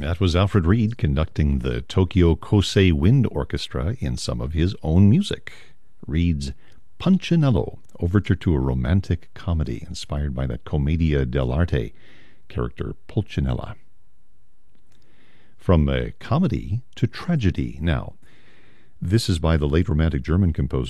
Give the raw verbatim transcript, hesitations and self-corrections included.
That was Alfred Reed conducting the Tokyo Kosei Wind Orchestra in some of his own music. Reed's Punchinello, overture to a romantic comedy inspired by that Commedia dell'arte character Pulcinella. From a comedy to tragedy now. This is by the late Romantic German composer